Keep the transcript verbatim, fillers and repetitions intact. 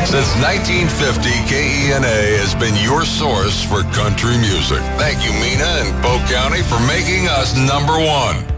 Since nineteen fifty, K E N A has been your source for country music. Thank you, Mina and Polk County, for making us number one.